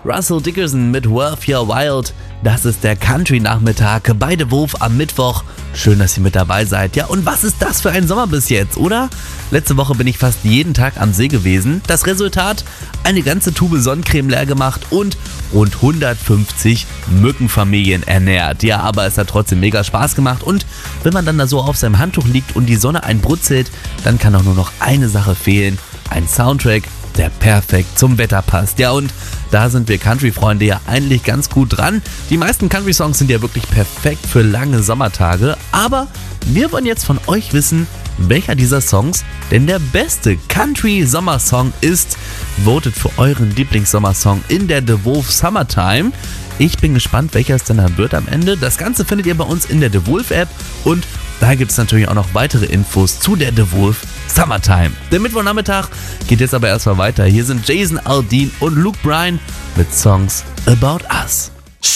Russell Dickerson mit Worth Your Wild. Das ist der Country-Nachmittag bei The Wolf am Mittwoch. Schön, dass ihr mit dabei seid. Ja, und was ist das für ein Sommer bis jetzt, oder? Letzte Woche bin ich fast jeden Tag am See gewesen. Das Resultat? Eine ganze Tube Sonnencreme leer gemacht und rund 150 Mückenfamilien ernährt. Ja, aber es hat trotzdem mega Spaß gemacht. Und wenn man dann da so auf seinem Handtuch liegt und die Sonne einen brutzelt, dann kann auch nur noch eine Sache fehlen. Ein Soundtrack, der perfekt zum Wetter passt. Ja, und da sind wir Country-Freunde ja eigentlich ganz gut dran. Die meisten Country-Songs sind ja wirklich perfekt für lange Sommertage. Aber wir wollen jetzt von euch wissen, welcher dieser Songs denn der beste Country-Sommersong ist. Votet für euren Lieblingssommersong in der The Wolf Summertime. Ich bin gespannt, welcher es denn dann wird am Ende. Das Ganze findet ihr bei uns in der The Wolf App und da gibt es natürlich auch noch weitere Infos zu der The Wolf Summertime. Der Mittwochnachmittag geht jetzt aber erstmal weiter. Hier sind Jason Aldean und Luke Bryan mit Songs About Us.